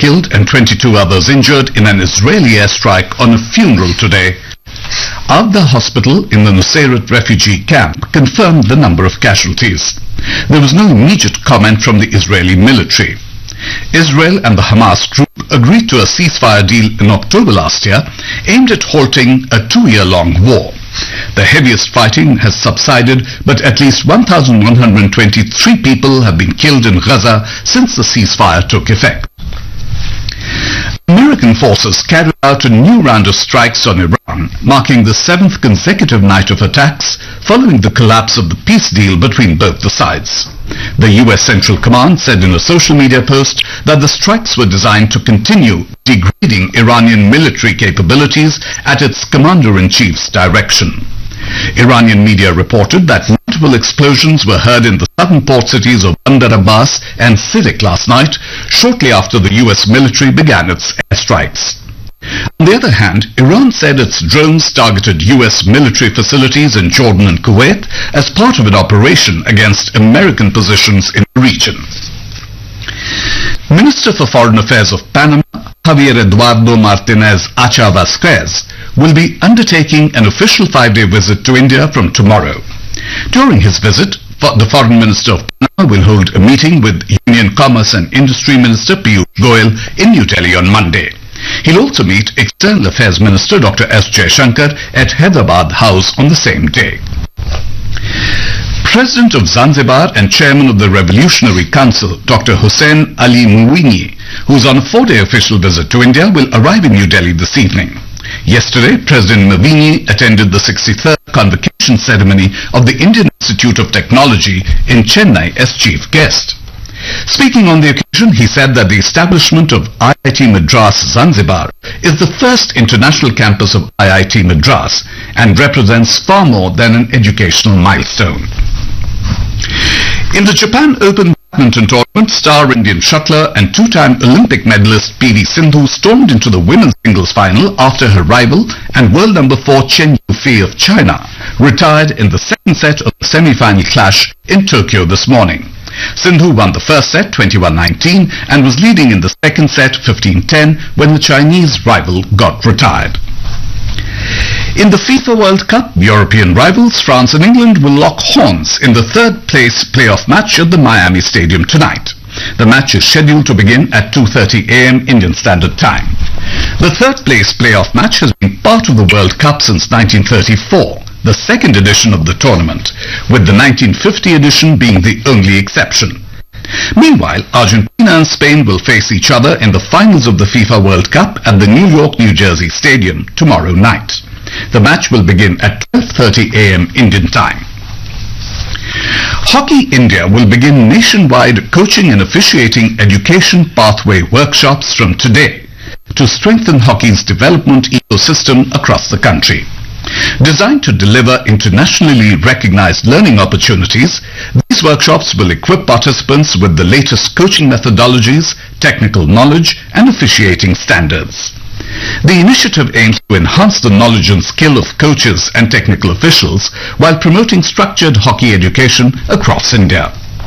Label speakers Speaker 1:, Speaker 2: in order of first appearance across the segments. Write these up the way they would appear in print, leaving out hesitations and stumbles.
Speaker 1: killed and 22 others injured in an Israeli airstrike on a funeral today. Agda Hospital in the Nuseirat refugee camp confirmed the number of casualties. There was no immediate comment from the Israeli military. Israel and the Hamas group agreed to a ceasefire deal in October last year aimed at halting a 2-year-long war. The heaviest fighting has subsided, but at least 1,123 people have been killed in Gaza since the ceasefire took effect. American forces carried out a new round of strikes on Iran, marking the 7th consecutive night of attacks following the collapse of the peace deal between both the sides. The U.S. Central Command said in a social media post that the strikes were designed to continue degrading Iranian military capabilities at its commander-in-chief's direction. Iranian media reported that multiple explosions were heard in the southern port cities of Bandar Abbas and Sidik last night, shortly after the U.S. military began its airstrikes. On the other hand, Iran said its drones targeted U.S. military facilities in Jordan and Kuwait as part of an operation against American positions in the region. Minister for Foreign Affairs of Panama, Javier Eduardo Martinez Acha Vasquez, will be undertaking an official 5-day visit to India from tomorrow. During his visit, the Foreign Minister of Panama will hold a meeting with Union Commerce and Industry Minister Piyush Goyal in New Delhi on Monday. He'll also meet External Affairs Minister Dr. S. Jaishankar at Hyderabad House on the same day. President of Zanzibar and Chairman of the Revolutionary Council, Dr. Hussein Ali Mwinyi, who is on a 4-day official visit to India, will arrive in New Delhi this evening. Yesterday, President Mwinyi attended the 63rd convocation ceremony of the Indian Institute of Technology in Chennai as chief guest. Speaking on the occasion, he said that the establishment of IIT Madras Zanzibar is the first international campus of IIT Madras and represents far more than an educational milestone. In the Japan Open Badminton Tournament, star Indian shuttler and 2-time Olympic medalist PV Sindhu stormed into the women's singles final after her rival and world number 4 Chen Yufei of China retired in the second set of the semi-final clash in Tokyo this morning. Sindhu won the first set 21-19 and was leading in the second set 15-10 when the Chinese rival got retired. In the FIFA World Cup, European rivals France and England will lock horns in the third-place playoff match at the Miami Stadium tonight. The match is scheduled to begin at 2:30 a.m. Indian Standard Time. The third-place playoff match has been part of the World Cup since 1934, the second edition of the tournament, with the 1950 edition being the only exception. Meanwhile, Argentina and Spain will face each other in the finals of the FIFA World Cup at the New York, New Jersey Stadium tomorrow night. The match will begin at 12:30 a.m. Indian time. Hockey India will begin nationwide coaching and officiating education pathway workshops from today to strengthen hockey's development ecosystem across the country. Designed to deliver internationally recognized learning opportunities, these workshops will equip participants with the latest coaching methodologies, technical knowledge, and officiating standards. The initiative aims to enhance the knowledge and skill of coaches and technical officials while promoting structured hockey education across India.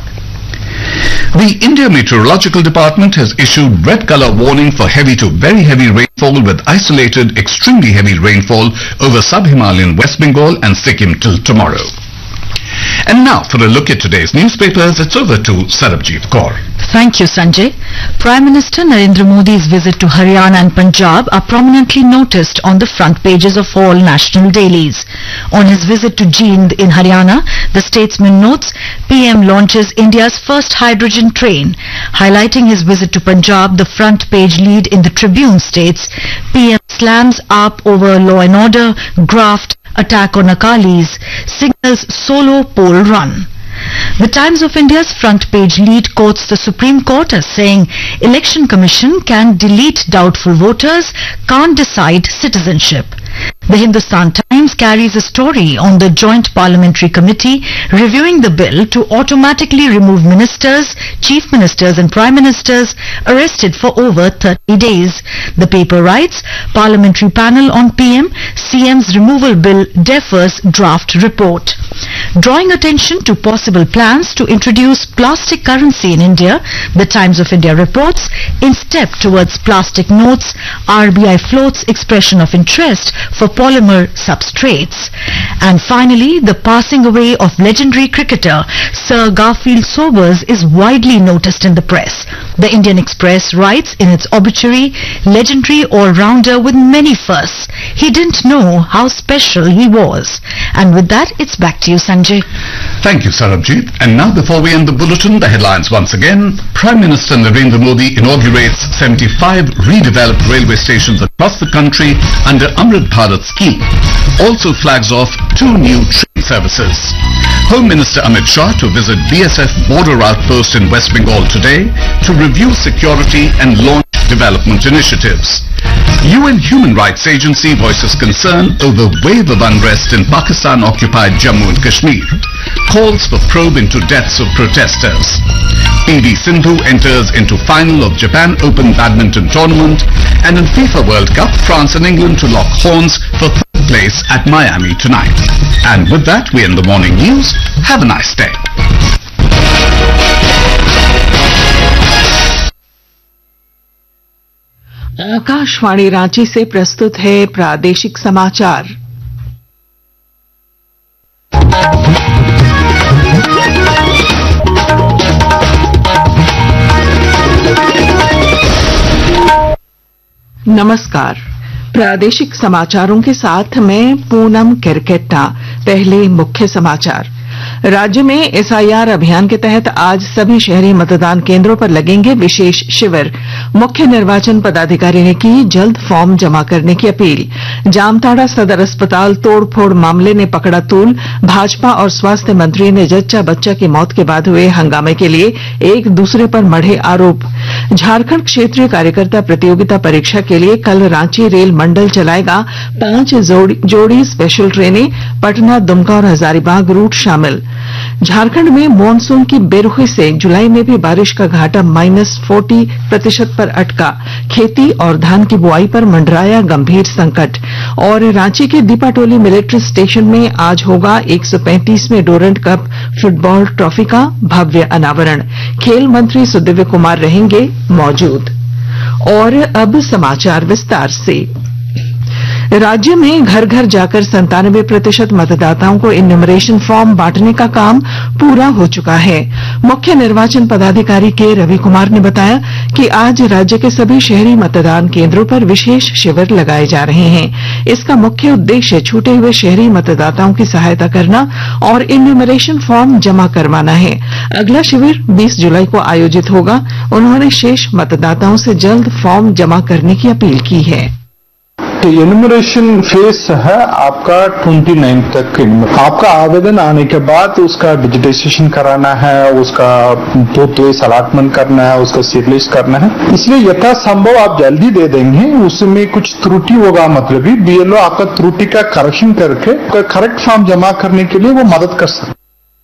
Speaker 1: The India Meteorological Department has issued red color warning for heavy to very heavy rainfall with isolated extremely heavy rainfall over sub-Himalayan West Bengal and Sikkim till tomorrow. And now for a look at today's newspapers, it's over to Sarabjeet Kaur.
Speaker 2: Thank you, Sanjay. Prime Minister Narendra Modi's visit to Haryana and Punjab are prominently noticed on the front pages of all national dailies. On his visit to Jind in Haryana, the statesman notes PM launches India's first hydrogen train. Highlighting his visit to Punjab, the front page lead in the Tribune states PM slams up over law and order, graft, attack on Akalis, signals solo poll run. The Times of India's front page lead quotes the Supreme Court as saying Election Commission can delete doubtful voters, can't decide citizenship. The Hindustan Times carries a story on the Joint Parliamentary Committee reviewing the bill to automatically remove ministers, chief ministers and prime ministers arrested for over 30 days. The paper writes, Parliamentary panel on PM, CM's removal bill differs draft report. Drawing attention to possible plans to introduce plastic currency in India, the Times of India reports, in step towards plastic notes, RBI floats expression of interest for polymer substrates. And finally, the passing away of legendary cricketer Sir Garfield Sobers is widely noticed in the press. The Indian Express writes in its obituary, legendary all-rounder with many firsts. He didn't know how special he was. And with that, it's back to you, Sanjay.
Speaker 1: Thank you, Sarabjit. And now, before we end the bulletin, the headlines once again. Prime Minister Narendra Modi inaugurates 75 redeveloped railway stations across the country under Amrit Bharat scheme. Also flags off 2 new train services. Home Minister Amit Shah to visit BSF border outpost in West Bengal today to review security and launch development initiatives. UN Human Rights Agency voices concern over wave of unrest in Pakistan-occupied Jammu and Kashmir. Calls for probe into deaths of protesters. PV Sindhu enters into final of Japan Open Badminton Tournament, and in FIFA World Cup, France and England to lock horns for third place at Miami tonight. And with that, we end the morning news. Have a nice day.
Speaker 3: Akashvani Ranchi से प्रस्तुत है प्रादेशिक समाचार। नमस्कार, प्रादेशिक समाचारों के साथ मैं पूनम किरकेट्टा। पहले मुख्य समाचार। राज्य में एसआईआर अभियान के तहत आज सभी शहरी मतदान केंद्रों पर लगेंगे विशेष शिविर। मुख्य निर्वाचन पदाधिकारी ने की जल्द फॉर्म जमा करने की अपील। जामताड़ा सदर अस्पताल तोड़फोड़ मामले ने पकड़ा तूल। भाजपा और स्वास्थ्य मंत्री ने जच्चा बच्चा की मौत के बाद हुए हंगामे के लिए एक दूसरे पर मढ़े आरोप। झारखंड क्षेत्रीय कार्यकर्ता प्रतियोगिता परीक्षा के लिए कल रांची रेल मंडल चलाएगा 5 जोड़ी स्पेशल ट्रेनें। पटना, दुमका और हजारीबाग रूट शामिल। झारखंड में मानसून की बेरुखी से जुलाई में भी बारिश का घाटा -40% पर अटका। खेती और धान की बुआई पर मंडराया गंभीर संकट। और रांची के दीपाटोली मिलिट्री स्टेशन में आज होगा 135वें डोरंड कप फुटबॉल ट्रॉफी का भव्य अनावरण। खेल मंत्री सुदिव्य कुमार रहेंगे मौजूद। और अब समाचार विस्तार से। राज्य में घर घर जाकर 97% मतदाताओं को इन्यूमरेशन फॉर्म बांटने का काम पूरा हो चुका है। मुख्य निर्वाचन पदाधिकारी के रवि कुमार ने बताया कि आज राज्य के सभी शहरी मतदान केंद्रों पर विशेष शिविर लगाए जा रहे हैं। इसका मुख्य उद्देश्य छूटे हुए शहरी मतदाताओं की सहायता करना और इन्यूमरेशन फॉर्म जमा करवाना है। अगला शिविर 20 जुलाई को आयोजित होगा। उन्होंने शेष मतदाताओं से जल्द फॉर्म जमा करने की अपील की है।
Speaker 4: एनुमरेशन फेस है आपका 29 तक। आपका आवेदन आने के बाद उसका डिजिटाइजेशन कराना है, उसका बूथ वाइज अलॉटमेंट करना है, उसका सीरियलाइज करना है। इसलिए यथासंभव आप जल्दी दे देंगे। उसमें कुछ त्रुटि होगा, मतलब बीएलओ आपका त्रुटि का करेक्शन करके करेक्ट फॉर्म जमा करने के लिए वो मदद कर सकते।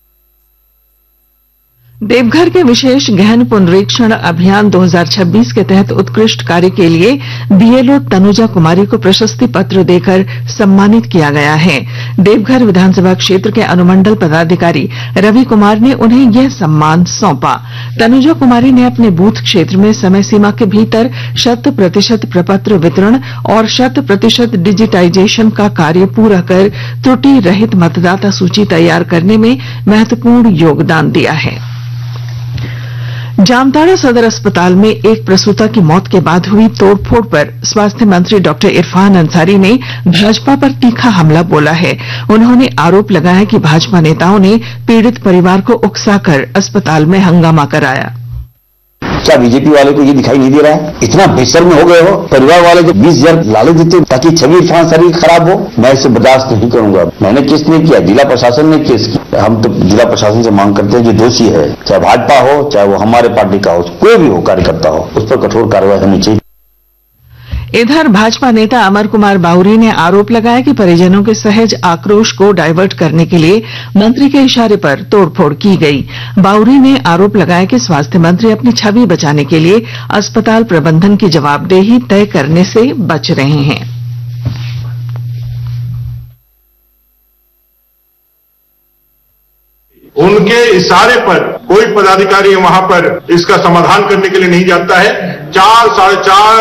Speaker 3: देवघर के विशेष गहन पुनरीक्षण अभियान 2026 के तहत उत्कृष्ट कार्य के लिए बीएलओ तनुजा कुमारी को प्रशस्ति पत्र देकर सम्मानित किया गया है। देवघर विधानसभा क्षेत्र के अनुमंडल पदाधिकारी रवि कुमार ने उन्हें यह सम्मान सौंपा। तनुजा कुमारी ने अपने बूथ क्षेत्र में समय सीमा के भीतर 100% प्रपत्र वितरण और 100% डिजिटाइजेशन का कार्य पूरा कर त्रुटि रहित मतदाता सूची तैयार करने में महत्वपूर्ण योगदान दिया है। जामताड़ा सदर अस्पताल में एक प्रसूता की मौत के बाद हुई तोड़फोड़ पर स्वास्थ्य मंत्री डॉक्टर इरफान अंसारी ने भाजपा पर तीखा हमला बोला है। उन्होंने आरोप लगाया कि भाजपा नेताओं ने पीड़ित परिवार को उकसाकर अस्पताल में हंगामा कराया।
Speaker 5: क्या बीजेपी वाले को ये दिखाई नहीं दे रहा है? इतना बेशर्म हो गए हो। परिवार वाले जब 20,000 लालच देते ताकि छवि इरफान अंसारी खराब हो, मैं इसे बर्दाश्त नहीं करूंगा। मैंने केस नहीं किया, जिला प्रशासन ने केस किया। हम तो जिला प्रशासन से मांग करते हैं जो दोषी है, चाहे भाजपा हो चाहे वो हमारे पार्टी का हो, कोई भी हो कार्यकर्ता हो, उस पर कठोर कार्रवाई होनी चाहिए।
Speaker 3: इधर भाजपा नेता अमर कुमार बाउरी ने आरोप लगाया कि परिजनों के सहज आक्रोश को डायवर्ट करने के लिए मंत्री के इशारे पर तोड़फोड़ की गई। बाउरी ने आरोप लगाया कि स्वास्थ्य मंत्री अपनी छवि बचाने के लिए अस्पताल प्रबंधन की जवाबदेही तय करने से बच रहे हैं।
Speaker 6: उनके इशारे पर कोई पदाधिकारी वहां पर इसका समाधान करने के लिए नहीं जाता है। 4 साढ़े 4